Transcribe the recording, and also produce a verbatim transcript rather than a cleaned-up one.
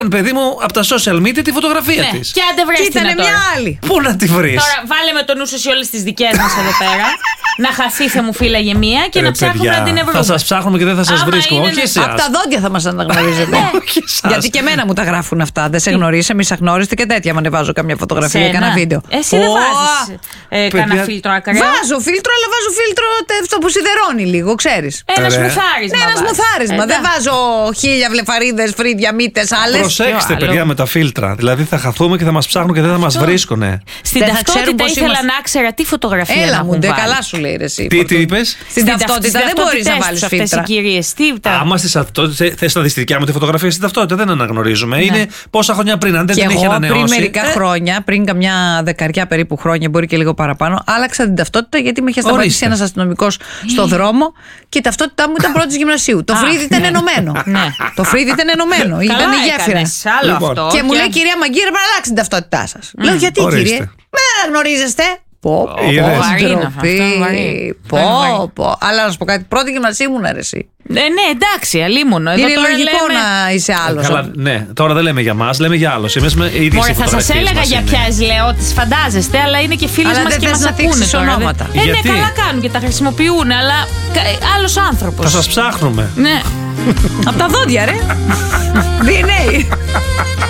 παιδί μου από τα social media τη φωτογραφία Ναι. της. Και άντε βρες την Ήταν τώρα. μια άλλη. Πού να τη βρεις? Τώρα βάλε με το νου σου σε όλες τις δικές μας εδώ πέρα. Να χαθεί, θα μου φύλαγε μία και Ρε, να ψάχνουμε παιδιά, να την ευρούμε. θα σας ψάχνουμε και δεν θα σας Άμα βρίσκουμε. είναι, Όχι ναι. εσάς. Από τα δόντια θα μας αναγνωρίζετε. Όχι εσάς. Γιατί και εμένα μου τα γράφουν αυτά. Δεν σε γνωρίσε, μη σε γνώριστε και τέτοια. Μα ανεβάζω καμιά φωτογραφία ή Σένα. κανένα βίντεο. Εσύ δεν Ω, βάζεις ε, παιδιά. κανένα φίλτρο ακραίο. Βάζω φίλτρο, αλλά βάζω φίλτρο τε- αυτό που σιδερώνει λίγο, ξέρεις. Ένας Ρε. μουθάρισμα. Ναι, ένα βάζεις. μουθάρισμα. Ε, Δεν εντάξει. βάζω χίλια βλεφαρίδες, φρύδια, μύτες, άλλες. Προσέξτε, άλλο. παιδιά, με τα φίλτρα. Δηλαδή θα χαθούμε και θα μας ψάχνουν και δεν θα μας βρίσκουνε. Στην Δεν θα ξέρουν ταυτότητα πώς ήθελα είμαστε. να ξέρα τι φωτογραφία να Έλα έχουν μου, ντε, βάλει. καλά σου λέει ρε, εσύ. Τι, τι είπες? Στην ταυτότητα δεν μπορείς να βάλεις αυτές οι φίλτρα. κυρίες. Τι τα... Άμα στις ταυτότητες θες τα δυστυχιά μου τη φωτογραφία στην ταυτότητα, δεν αναγνωρίζουμε. Είναι πόσα χρόνια πριν, αν δεν Και την είχε εγώ ανανεώσει. πριν μερικά ε, χρόνια, πριν καμιά δεκαριά περίπου χρόνια, μπορεί και λίγο παραπάνω, άλλαξα την ταυτότητα γιατί με είχε σταματήσει Ορίστε. ένας αστυνομικός στο δρόμο και η ταυτότητά μου ήταν πρώτης γυμνασίου. Το Α, φρύδι ήταν ναι. ενωμένο. Ναι. Το φρύδι ήταν ενωμένο. Καλά Ήταν η γέφυρα. έκανες, άλλο Λοιπόν. αυτό. Και μου λέει, κυρία Μαγκύρα, πρέπει να αλλάξει την ταυτότητά σας. Λέω, γιατί Ορίστε. κύριε? Με αναγνωρίζεστε. Πω, πω, Είδες. πω, Βαρύ είναι ντροπή. αυτό, βαρύ. Πω, Βαρύ. πω. Αλλά να σου πω κάτι, πρώτη γυμνασίου μου αρέσει. Ε, ναι, εντάξει, αλίμονο. Εδώ Είναι τώρα λογικό λέμε... να είσαι άλλος. Καλά, ναι, τώρα δεν λέμε για μας, λέμε για άλλους. Εμείς με ίδιες Μωρέ, οι θα σας φωτογραφίες έλεγα μας για είναι. ποιες λέω, τις φαντάζεστε, αλλά είναι και φίλες Αλλά μας δεν και θες μας να ακούνε θίξεις τώρα. ονόματα. Ε, ναι, Γιατί? καλά κάνουν και τα χρησιμοποιούν, αλλά κα- άλλος άνθρωπος. Θα σας ψάχνουμε. Ναι. Από τα δόντια, ρε. ντι εν έι.